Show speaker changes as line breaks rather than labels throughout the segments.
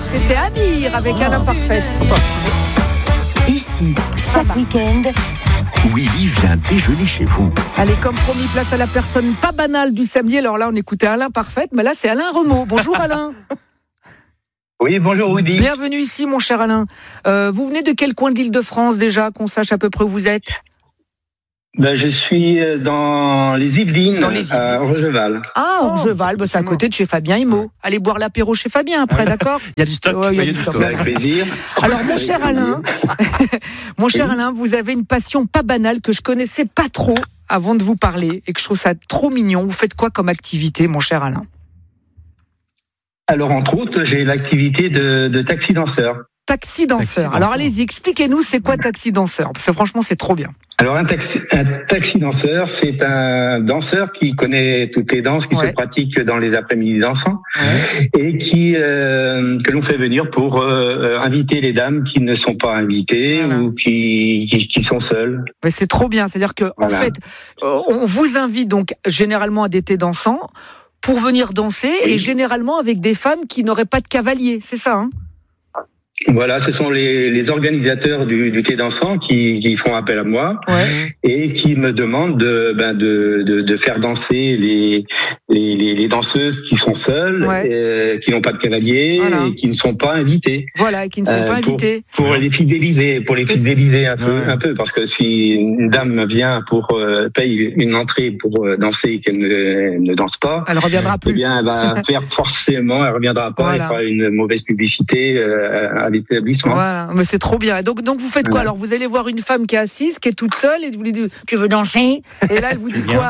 C'était Amir avec Alain Parfaite.
Ici, chaque week-end,
Willy vient déjeuner chez vous.
Allez, comme promis, place à la personne pas banale du samedi. Alors là, on écoutait Alain Parfaite, mais là, c'est Alain Remeau. Bonjour Alain.
Oui, bonjour Woody.
Bienvenue ici, mon cher Alain. Vous venez de quel coin de l'Île-de-France déjà, qu'on sache à peu près où vous êtes?
Je suis dans les Yvelines, à Orgeval.
Ah, Orgeval, c'est à côté de chez Fabien Immo. Allez boire l'apéro chez Fabien après, d'accord?
Il y a du stock.
Ouais, il y a du stock.
Avec plaisir.
Alors, mon cher Alain, Alain, vous avez une passion pas banale que je connaissais pas trop avant de vous parler et que je trouve ça trop mignon. Vous faites quoi comme activité, mon cher Alain?
Alors, entre autres, j'ai l'activité de taxi danseur.
Taxi danseur. Alors, allez-y, expliquez-nous c'est quoi taxi danseur, parce que franchement, c'est trop bien.
Alors, un taxi danseur, c'est un danseur qui connaît toutes les danses qui se pratiquent dans les après-midi dansants et que l'on fait venir pour inviter les dames qui ne sont pas invitées ou qui sont seules.
Mais c'est trop bien. C'est-à-dire que, en fait, on vous invite donc généralement à des thés dansants pour venir danser et généralement avec des femmes qui n'auraient pas de cavalier. C'est ça, hein?
Voilà, ce sont les organisateurs du thé dansant qui font appel à moi et qui me demandent de faire danser les danseuses qui sont seules, qui n'ont pas de cavalier et qui ne sont pas invitées.
Voilà, qui ne sont pas invitées.
Pour les fidéliser, un peu, parce que si une dame vient paye une entrée pour danser et qu'elle ne danse pas,
elle reviendra plus.
Eh bien, elle va faire forcément, elle reviendra pas, elle fera une mauvaise publicité à l'établissement.
Voilà, mais c'est trop bien. Donc vous faites quoi? Alors vous allez voir une femme qui est assise, qui est toute seule, et vous lui dites tu veux danser? Et là elle vous dit quoi?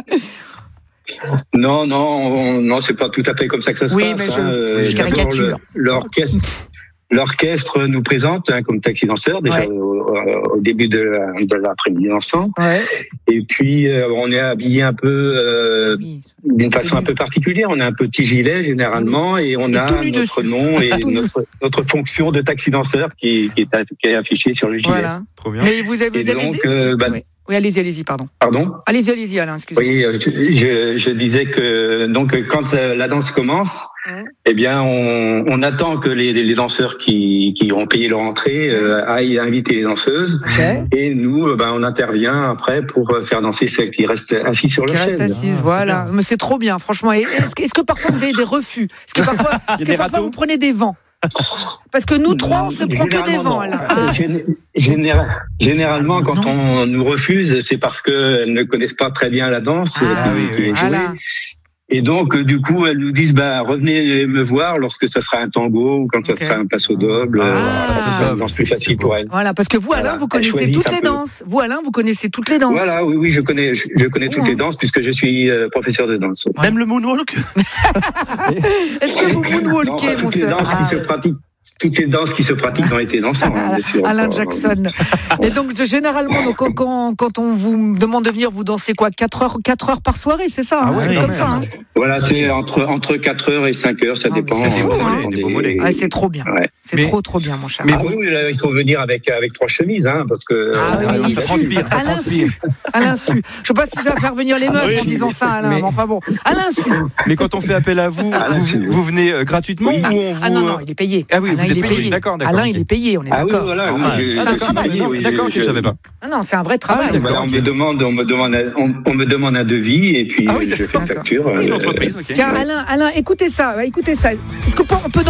Non, c'est pas tout à fait comme ça que ça se passe.
Mais je caricature.
L'orchestre nous présente comme taxi danseur déjà au début de l'après-midi dansant. Et puis on est habillé un peu d'une façon un peu particulière. On a un petit gilet généralement et on a notre nom et notre fonction de taxi danseur qui est affichée sur le gilet. Voilà.
Trop bien. Mais vous avez Oui, allez-y, pardon.
Pardon ?
Allez-y, Alain, excusez-moi.
Oui, je disais que donc quand la danse commence, eh bien on attend que les danseurs qui ont payé leur entrée aillent inviter les danseuses et nous on intervient après pour faire danser celles qui restent assises sur leur chaise.
Qui restent assises, voilà. Mais c'est trop bien, franchement. Est-ce que parfois vous avez des refus? Est-ce que parfois vous prenez des vents? Parce que nous trois, on se prend que des vents, Alain.
Généralement, quand on nous refuse, c'est parce qu'elles ne connaissent pas très bien la danse. Et donc, du coup, elles nous disent, revenez me voir lorsque ça sera un tango ou quand ça sera un passo doble. C'est une danse plus facile pour elles.
Voilà, parce que vous, Alain, vous connaissez toutes les danses. Vous, Alain, vous connaissez toutes les danses.
Voilà, oui, je connais toutes les danses puisque je suis professeur de danse.
Même le moonwalk.
Est-ce que vous moonwalkez, mon sœur?
Toutes les danses qui se pratiquent ont été dansées, bien sûr.
Alain Jackson. Et donc, généralement, quand on vous demande de venir, vous dansez quoi? 4 heures par soirée, c'est ça? Comme ça, hein.
Voilà, c'est entre 4 heures et 5 heures, ça dépend.
C'est fou, c'est trop bien. C'est trop bien, mon cher.
Mais il faut venir avec 3 chemises, parce que...
ça transpire.
À l'insu. Je sais pas si ça va faire venir les meufs en disant ça, Alain, mais enfin bon. À l'insu.
Mais quand on fait appel à vous, vous venez gratuitement ou on vous...
Ah non, il est payé.
Ah oui,
Alain, il est payé.
D'accord.
Alain, il est payé, on est d'accord.
C'est un travail. D'accord, je ne savais pas.
Non, c'est un vrai travail.
On me demande un devis et puis je fais une facture.
Une entreprise, ok.
Tiens, Alain, écoutez ça. Est-ce qu'on peut